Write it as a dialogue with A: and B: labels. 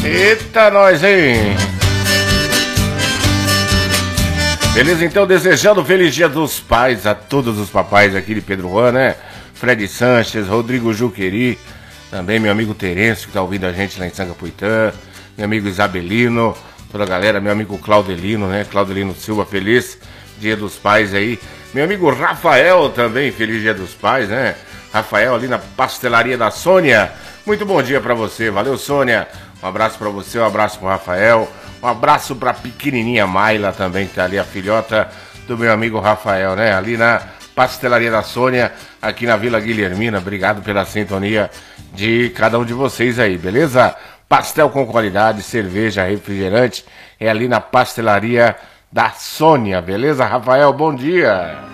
A: Eita, nós, hein? Beleza, então, desejando feliz dia dos pais a todos os papais aqui de Pedro Juan, né? Fred Sanches, Rodrigo Juqueri, também meu amigo Terêncio, que tá ouvindo a gente lá em Sangapuitã, meu amigo Isabelino, toda a galera, meu amigo Claudelino, né? Claudelino Silva, feliz dia dos pais aí. Meu amigo Rafael também, feliz dia dos pais, né? Rafael ali na pastelaria da Sônia. Muito bom dia pra você, valeu, Sônia. Um abraço pra você, um abraço pro Rafael. Um abraço pra pequenininha Mayla também, que tá ali, a filhota do meu amigo Rafael, né? Ali na pastelaria da Sônia, aqui na Vila Guilhermina. Obrigado pela sintonia de cada um de vocês aí, beleza? Pastel com qualidade, cerveja, refrigerante, é ali na pastelaria da Sônia, beleza? Rafael, bom dia.